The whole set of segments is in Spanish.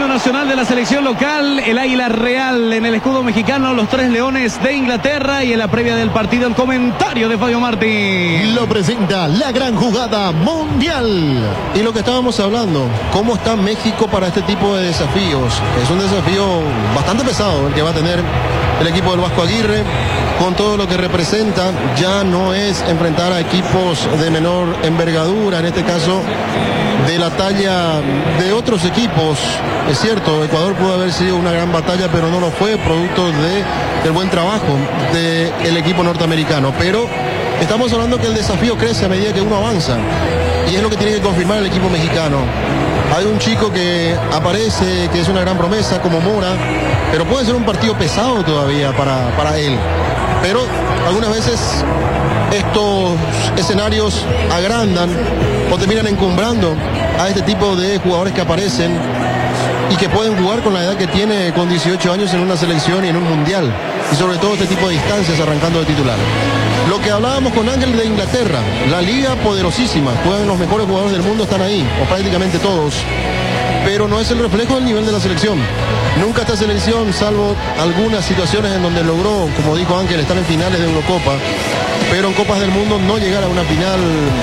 himno nacional de la selección local, el águila real en el escudo mexicano, los tres leones de Inglaterra, y en la previa del partido el comentario de Fabio Martín. Lo presenta la gran jugada mundial. Y lo que estábamos hablando, cómo está México para este tipo de desafíos. Es un desafío bastante pesado el que va a tener el equipo del Vasco Aguirre, con todo lo que representa. Ya no es enfrentar a equipos de menor envergadura, en este caso de la talla de otros equipos. Es cierto, Ecuador pudo haber sido una gran batalla, pero no lo fue, producto del buen trabajo del equipo norteamericano. Pero estamos hablando que el desafío crece a medida que uno avanza, y es lo que tiene que confirmar el equipo mexicano. Hay un chico que aparece, que es una gran promesa, como Mora, pero puede ser un partido pesado todavía para él. Pero algunas veces estos escenarios agrandan o terminan encumbrando a este tipo de jugadores que aparecen y que pueden jugar con la edad que tiene, con 18 años, en una selección y en un mundial, y sobre todo este tipo de distancias arrancando de titular. Lo que hablábamos con Ángel de Inglaterra, la liga poderosísima, juegan los mejores jugadores del mundo, están ahí, o prácticamente todos, pero no es el reflejo del nivel de la selección. Nunca esta selección, salvo algunas situaciones en donde logró, como dijo Ángel, estar en finales de Eurocopa, pero en Copas del Mundo no llegar a una final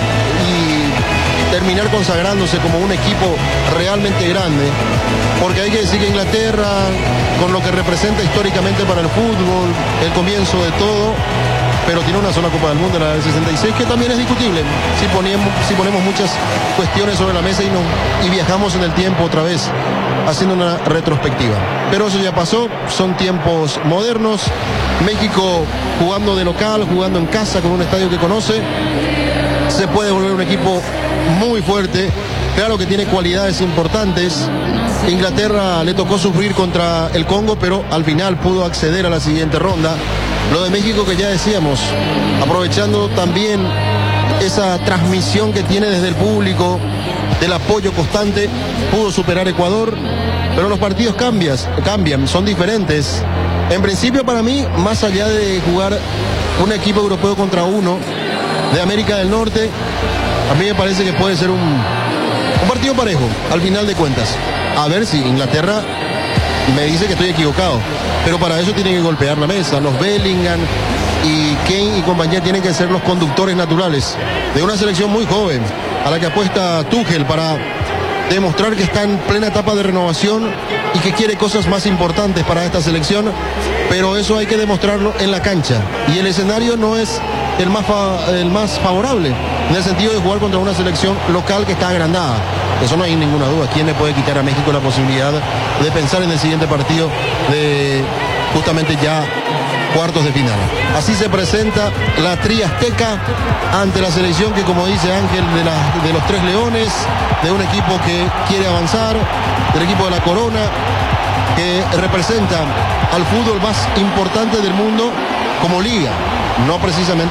y terminar consagrándose como un equipo realmente grande. Porque hay que decir que Inglaterra, con lo que representa históricamente para el fútbol, el comienzo de todo, pero tiene una sola Copa del Mundo, la del 66, que también es discutible si ponemos muchas cuestiones sobre la mesa y viajamos en el tiempo otra vez, haciendo una retrospectiva. Pero eso ya pasó, son tiempos modernos. México jugando de local, jugando en casa con un estadio que conoce, se puede volver un equipo muy fuerte. Claro que tiene cualidades importantes. Inglaterra le tocó sufrir contra el Congo, pero al final pudo acceder a la siguiente ronda. Lo de México, que ya decíamos, aprovechando también esa transmisión que tiene desde el público, del apoyo constante, pudo superar a Ecuador, pero los partidos cambian, son diferentes. En principio, para mí, más allá de jugar un equipo europeo contra uno de América del Norte, a mí me parece que puede ser un partido parejo, al final de cuentas. A ver si Inglaterra me dice que estoy equivocado, pero para eso tienen que golpear la mesa. Los Bellingham y Kane y compañía tienen que ser los conductores naturales de una selección muy joven, a la que apuesta Tuchel para demostrar que está en plena etapa de renovación y que quiere cosas más importantes para esta selección, pero eso hay que demostrarlo en la cancha, y el escenario no es el más favorable, en el sentido de jugar contra una selección local que está agrandada. Eso no hay ninguna duda. ¿Quién le puede quitar a México la posibilidad de pensar en el siguiente partido de justamente ya cuartos de final? Así se presenta la triazteca ante la selección que, como dice Ángel, de los tres leones, de un equipo que quiere avanzar, del equipo de la corona, que representa al fútbol más importante del mundo como liga, no precisamente